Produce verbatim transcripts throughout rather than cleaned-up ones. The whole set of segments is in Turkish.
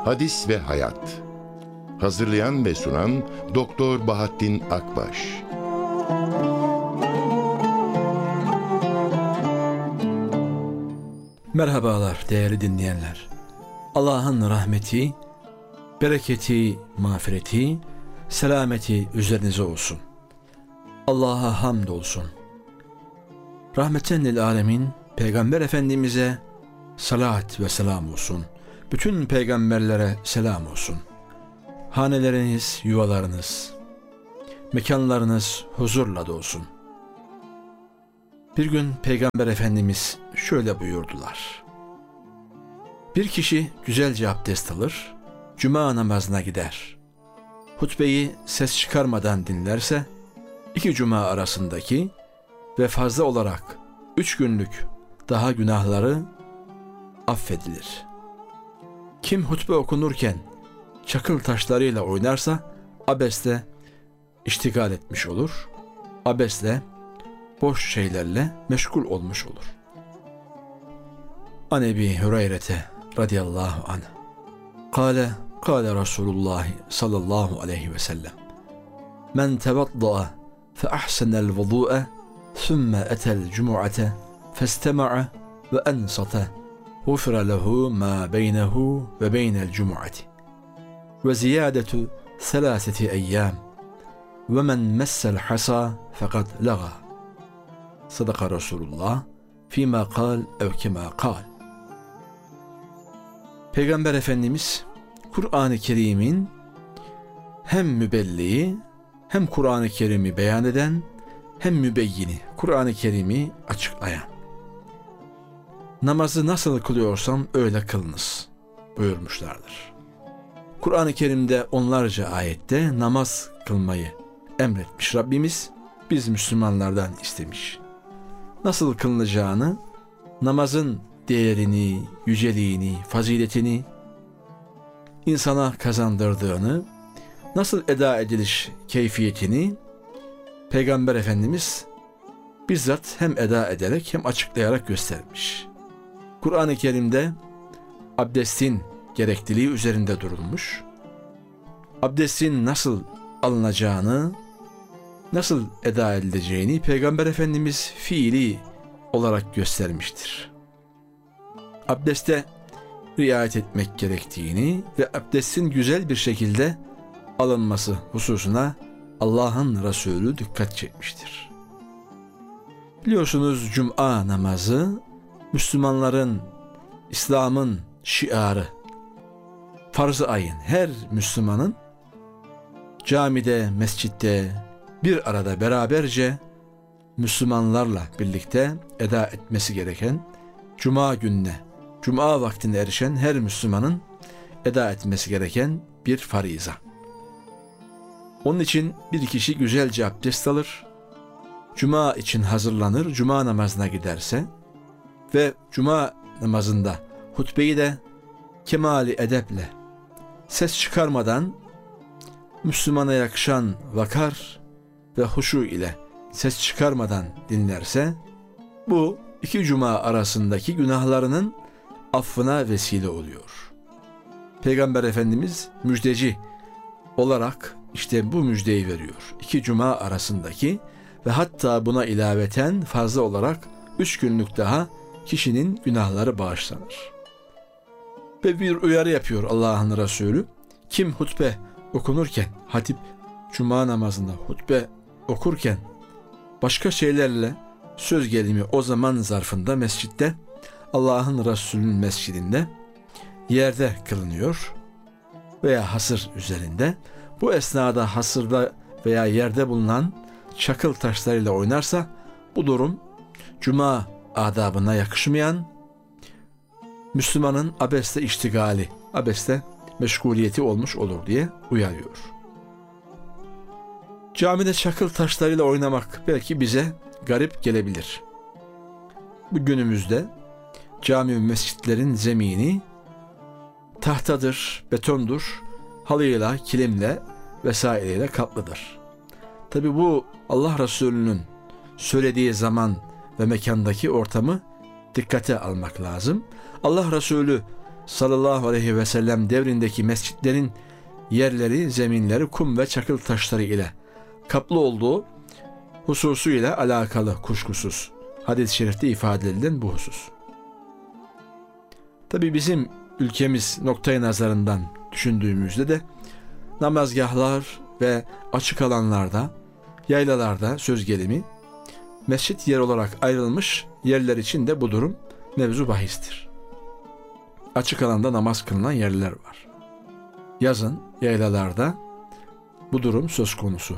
Hadis ve Hayat. Hazırlayan ve sunan Doktor Bahattin Akbaş. Merhabalar değerli dinleyenler. Allah'ın rahmeti, bereketi, mağfireti, selameti üzerinize olsun. Allah'a hamd olsun. Rahmeten lil alemin Peygamber Efendimiz'e salat ve selam olsun. Bütün peygamberlere selam olsun. Haneleriniz, yuvalarınız, mekanlarınız huzurla dolsun. Bir gün Peygamber Efendimiz şöyle buyurdular. Bir kişi güzelce abdest alır, cuma namazına gider. Hutbeyi ses çıkarmadan dinlerse, iki cuma arasındaki ve fazla olarak üç günlük daha günahları affedilir. Kim hutbe okunurken çakıl taşlarıyla oynarsa abesle iştigal etmiş olur, abesle boş şeylerle meşgul olmuş olur. An Ebi Hüreyre'te radıyallahu anh Kale, kale Resulullah sallallahu aleyhi ve sellem Men tevadda'a fe ahsenel vudu'e thumme etel cumu'ate festema'a ve ensate gufira lehu ma beynehu ve beynel cumu'ati ve ziyadetu selaseti eyyam ve men messel hasa fekad laga. Sadaka Resulullah fîmâ kal ev kemâ kal. Peygamber Efendimiz Kur'an-ı Kerim'in hem mübelliği hem Kur'an-ı Kerim'i beyan eden hem mübeyyini, Kur'an-ı Kerim'i açıklayan. Namazı nasıl kılıyorsam öyle kılınız buyurmuşlardır. Kur'an-ı Kerim'de onlarca ayette namaz kılmayı emretmiş Rabbimiz, biz Müslümanlardan istemiş. Nasıl kılınacağını, namazın değerini, yüceliğini, faziletini, insana kazandırdığını, nasıl eda ediliş keyfiyetini Peygamber Efendimiz bizzat hem eda ederek hem açıklayarak göstermiş. Kur'an-ı Kerim'de abdestin gerekliliği üzerinde durulmuş. Abdestin nasıl alınacağını, nasıl eda edileceğini Peygamber Efendimiz fiili olarak göstermiştir. Abdeste riayet etmek gerektiğini ve abdestin güzel bir şekilde alınması hususuna Allah'ın Resulü dikkat çekmiştir. Biliyorsunuz Cuma namazı Müslümanların, İslam'ın şiarı, farz-ı ayın, her Müslümanın camide, mescitte bir arada beraberce Müslümanlarla birlikte eda etmesi gereken, Cuma gününe, Cuma vaktine erişen her Müslümanın eda etmesi gereken bir fariza. Onun için bir kişi güzelce abdest alır, Cuma için hazırlanır, Cuma namazına giderse ve Cuma namazında hutbeyi de kemali edeple, ses çıkarmadan Müslümana yakışan vakar ve huşu ile ses çıkarmadan dinlerse, bu iki cuma arasındaki günahlarının affına vesile oluyor. Peygamber Efendimiz müjdeci olarak işte bu müjdeyi veriyor. İki cuma arasındaki ve hatta buna ilaveten fazla olarak üç günlük daha kişinin günahları bağışlanır. Ve bir uyarı yapıyor Allah'ın Resulü. Kim hutbe okunurken, hatip cuma namazında hutbe okurken başka şeylerle söz gelimi o zaman zarfında mescitte, Allah'ın Resulü'nün mescidinde yerde kılınıyor veya hasır üzerinde. Bu esnada hasırda veya yerde bulunan çakıl taşlarıyla oynarsa bu durum cuma adabına yakışmayan, Müslümanın abeste iştigali, abeste meşguliyeti olmuş olur diye uyarıyor. Camide çakıl taşlarıyla oynamak belki bize garip gelebilir. Bu günümüzde cami ve mescitlerin zemini tahtadır, betondur, halıyla, kilimle vesaireyle kaplıdır. Tabi bu Allah Resulü'nün söylediği zaman ve mekandaki ortamı dikkate almak lazım. Allah Resulü sallallahu aleyhi ve sellem devrindeki mescitlerin yerleri, zeminleri kum ve çakıl taşları ile kaplı olduğu hususuyla alakalı kuşkusuz. Hadis-i şerifte ifade edilen bu husus. Tabi bizim ülkemiz noktayı nazarından düşündüğümüzde de namazgahlar ve açık alanlarda, yaylalarda söz gelimi mescit yer olarak ayrılmış yerler için de bu durum mevzu bahistir. Açık alanda namaz kılınan yerler var. Yazın yaylalarda bu durum söz konusu.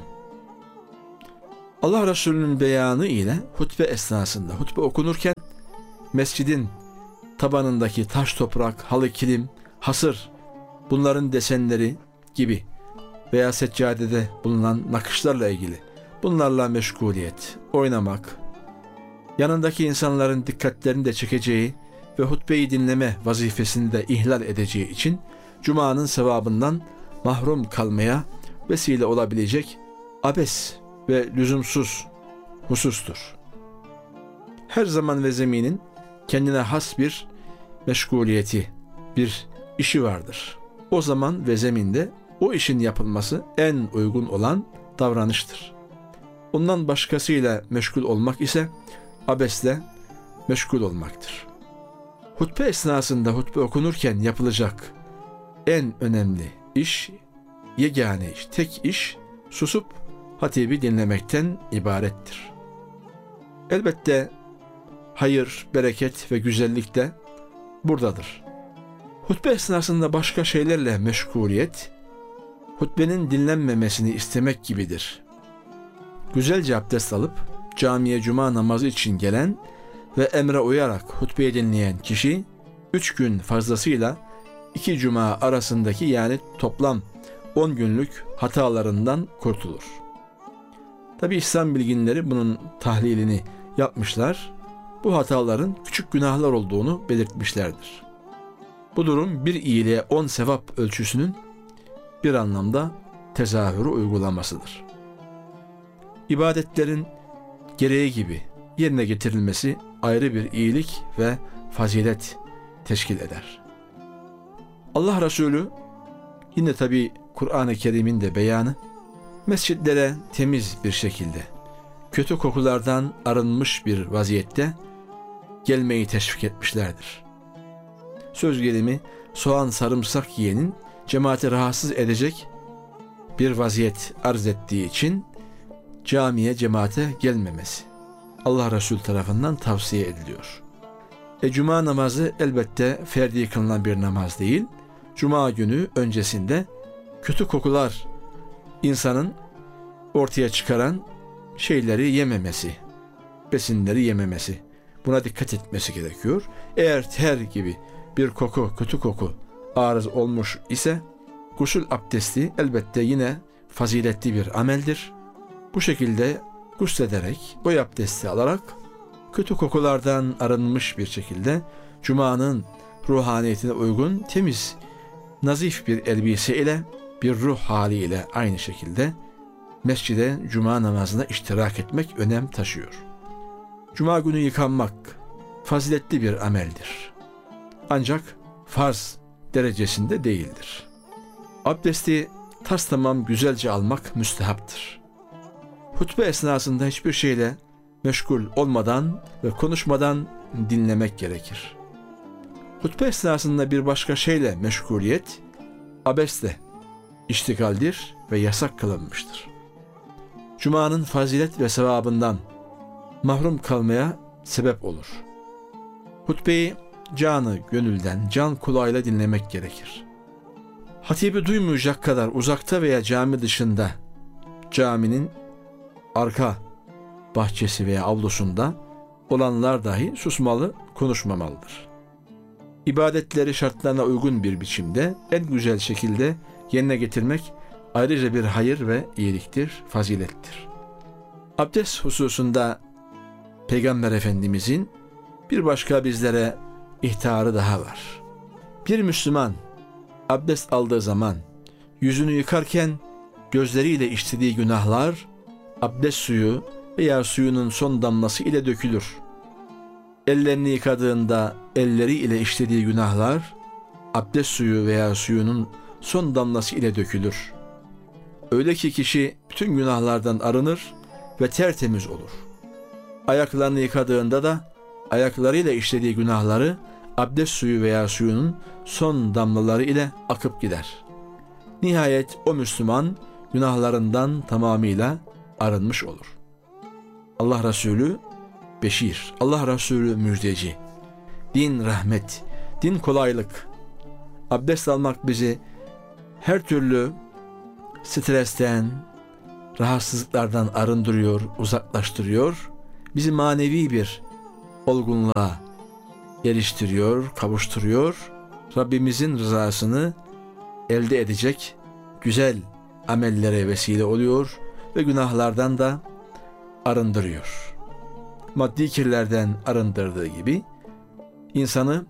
Allah Resulü'nün beyanı ile hutbe esnasında hutbe okunurken mescidin tabanındaki taş toprak, halı kilim, hasır, bunların desenleri gibi veya seccadede bulunan nakışlarla ilgili bunlarla meşguliyet, oynamak, yanındaki insanların dikkatlerini de çekeceği ve hutbeyi dinleme vazifesini de ihlal edeceği için Cuma'nın sevabından mahrum kalmaya vesile olabilecek abes ve lüzumsuz husustur. Her zaman ve zeminin kendine has bir meşguliyeti, bir işi vardır. O zaman ve zeminde o işin yapılması en uygun olan davranıştır. Ondan başkasıyla meşgul olmak ise abesle meşgul olmaktır. Hutbe esnasında hutbe okunurken yapılacak en önemli iş, yegane iş, tek iş susup hatibi dinlemekten ibarettir. Elbette hayır, bereket ve güzellik de buradadır. Hutbe esnasında başka şeylerle meşguliyet, hutbenin dinlenmemesini istemek gibidir. Güzelce abdest alıp camiye cuma namazı için gelen ve emre uyarak hutbeyi dinleyen kişi, üç gün fazlasıyla iki cuma arasındaki yani toplam on günlük hatalarından kurtulur. Tabi İslam bilginleri bunun tahlilini yapmışlar. Bu hataların küçük günahlar olduğunu belirtmişlerdir. Bu durum bir iyiliğe on sevap ölçüsünün bir anlamda tezahürü uygulamasıdır. İbadetlerin gereği gibi yerine getirilmesi ayrı bir iyilik ve fazilet teşkil eder. Allah Resulü yine tabi Kur'an-ı Kerim'in de beyanı mescitlere temiz bir şekilde kötü kokulardan arınmış bir vaziyette gelmeyi teşvik etmişlerdir. Söz gelimi soğan sarımsak yiyenin cemaati rahatsız edecek bir vaziyet arz ettiği için camiye cemaate gelmemesi Allah Resulü tarafından tavsiye ediliyor. E cuma namazı elbette ferdi kılınan bir namaz değil. Cuma günü öncesinde kötü kokular insanın ortaya çıkaran şeyleri yememesi, besinleri yememesi. Buna dikkat etmesi gerekiyor. Eğer ter gibi bir koku, kötü koku arız olmuş ise gusül abdesti elbette yine faziletli bir ameldir. Bu şekilde guslederek, boy abdesti alarak kötü kokulardan arınmış bir şekilde Cuma'nın ruhaniyetine uygun, temiz, nazif bir elbise ile, bir ruh haliyle aynı şekilde mescide Cuma namazına iştirak etmek önem taşıyor. Cuma günü yıkanmak faziletli bir ameldir. Ancak farz derecesinde değildir. Abdesti tastamam güzelce almak müstehaptır. Hutbe esnasında hiçbir şeyle meşgul olmadan ve konuşmadan dinlemek gerekir. Hutbe esnasında bir başka şeyle meşguliyet, abesle iştigaldir ve yasak kılınmıştır. Cuma'nın fazilet ve sevabından mahrum kalmaya sebep olur. Hutbeyi canı gönülden, can kulağıyla dinlemek gerekir. Hatibi duymayacak kadar uzakta veya cami dışında, caminin arka bahçesi veya avlusunda olanlar dahi susmalı, konuşmamalıdır. İbadetleri şartlarına uygun bir biçimde en güzel şekilde yerine getirmek ayrıca bir hayır ve iyiliktir, fazilettir. Abdest hususunda Peygamber Efendimizin bir başka bizlere ihtarı daha var. Bir Müslüman abdest aldığı zaman yüzünü yıkarken gözleriyle işlediği günahlar abdest suyu veya suyunun son damlası ile dökülür. Ellerini yıkadığında elleri ile işlediği günahlar abdest suyu veya suyunun son damlası ile dökülür. Öyle ki kişi bütün günahlardan arınır ve tertemiz olur. Ayaklarını yıkadığında da ayaklarıyla işlediği günahları abdest suyu veya suyunun son damlaları ile akıp gider. Nihayet o Müslüman günahlarından tamamıyla arınmış olur. Allah Resulü beşir, Allah Resulü müjdeci. Din rahmet, din kolaylık. Abdest almak bizi her türlü stresten, rahatsızlıklardan arındırıyor, uzaklaştırıyor. Bizi manevi bir olgunluğa eriştiriyor, kavuşturuyor. Rabbimizin rızasını elde edecek güzel amellere vesile oluyor ve günahlardan da arındırıyor. Maddi kirlerden arındırdığı gibi insanı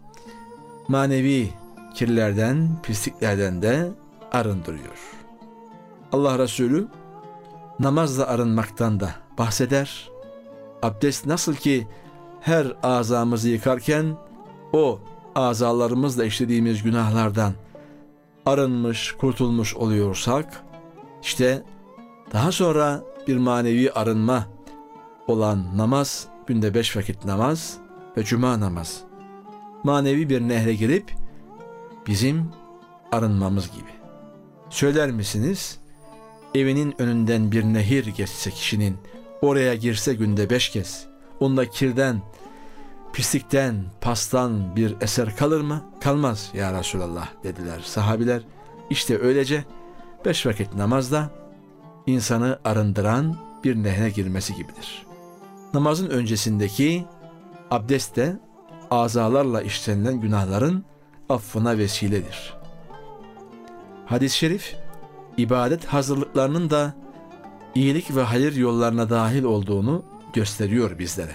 manevi kirlerden, pisliklerden de arındırıyor. Allah Resulü namazla arınmaktan da bahseder. Abdest nasıl ki her azamızı yıkarken o azalarımızla işlediğimiz günahlardan arınmış, kurtulmuş oluyorsak, işte daha sonra bir manevi arınma olan namaz, günde beş vakit namaz ve cuma namaz, manevi bir nehre girip bizim arınmamız gibi. Söyler misiniz? Evinin önünden bir nehir geçse kişinin, oraya girse günde beş kez, onda kirden, pislikten, pastan bir eser kalır mı? Kalmaz ya Resulallah dediler sahabiler. İşte öylece beş vakit namazda insanı arındıran bir nehre girmesi gibidir. Namazın öncesindeki abdest de azalarla işlenilen günahların affına vesiledir. Hadis-i şerif, ibadet hazırlıklarının da iyilik ve hayır yollarına dahil olduğunu gösteriyor bizlere.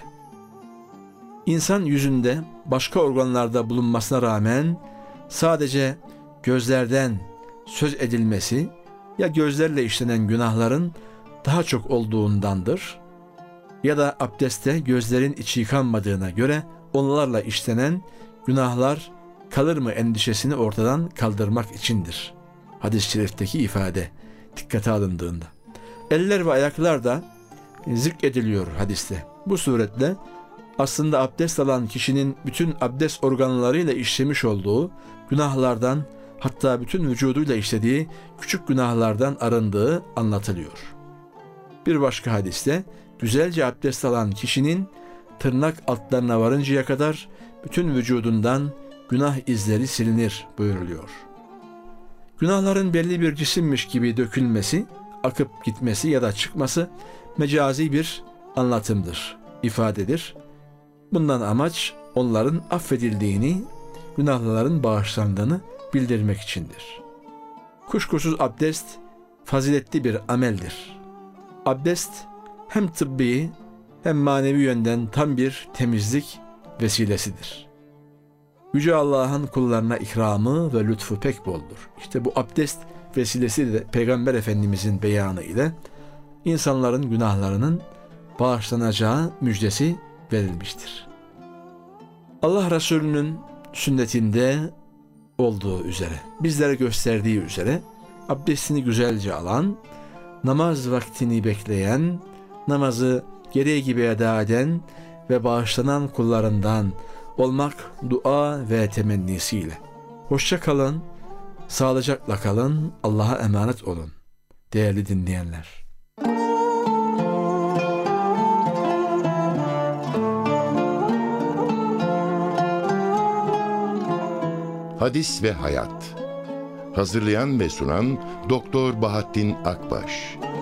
İnsan yüzünde başka organlarda bulunmasına rağmen sadece gözlerden söz edilmesi ya gözlerle işlenen günahların daha çok olduğundandır ya da abdestte gözlerin içi yıkanmadığına göre onlarla işlenen günahlar kalır mı endişesini ortadan kaldırmak içindir. Hadis-i şerifteki ifade dikkate alındığında. Eller ve ayaklar da zikrediliyor hadiste. Bu suretle aslında abdest alan kişinin bütün abdest organlarıyla işlemiş olduğu günahlardan, hatta bütün vücuduyla işlediği küçük günahlardan arındığı anlatılıyor. Bir başka hadiste güzelce abdest alan kişinin tırnak altlarına varıncaya kadar bütün vücudundan günah izleri silinir buyuruluyor. Günahların belli bir cisimmiş gibi dökülmesi, akıp gitmesi ya da çıkması mecazi bir anlatımdır, ifadedir. Bundan amaç onların affedildiğini, günahların bağışlandığını bildirmek içindir. Kuşkusuz abdest faziletli bir ameldir. Abdest hem tıbbi hem manevi yönden tam bir temizlik vesilesidir. Yüce Allah'ın kullarına ikramı ve lütfu pek boldur. İşte bu abdest vesilesi de Peygamber Efendimizin beyanı ile insanların günahlarının bağışlanacağı müjdesi verilmiştir. Allah Resulü'nün sünnetinde olduğu üzere, bizlere gösterdiği üzere abdestini güzelce alan, namaz vaktini bekleyen, namazı gereği gibi eda eden ve bağışlanan kullarından olmak dua ve temennisiyle. Hoşça kalın, sağlıcakla kalın, Allah'a emanet olun. Değerli dinleyenler. Hadis ve Hayat. Hazırlayan ve sunan Doktor Bahattin Akbaş.